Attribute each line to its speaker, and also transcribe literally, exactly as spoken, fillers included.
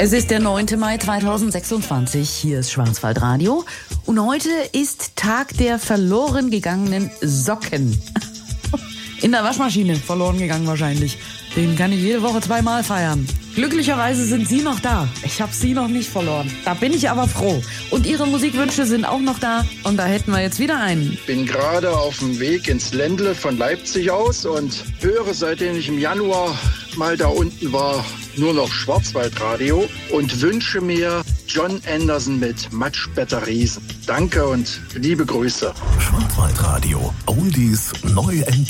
Speaker 1: Es ist der neunte Mai zweitausendsechsundzwanzig, hier ist Schwarzwaldradio und heute ist Tag der verloren gegangenen Socken. In der Waschmaschine verloren gegangen wahrscheinlich. Den kann ich jede Woche zweimal feiern. Glücklicherweise sind Sie noch da. Ich habe Sie noch nicht verloren. Da bin ich aber froh. Und Ihre Musikwünsche sind auch noch da. Und da hätten wir jetzt wieder einen.
Speaker 2: Bin gerade auf dem Weg ins Ländle von Leipzig aus und höre, seitdem ich im Januar mal da unten war, nur noch Schwarzwaldradio und wünsche mir John Anderson mit Much Better Reason. Danke und liebe Grüße.
Speaker 3: Schwarzwaldradio. Oldies neu entdeckt.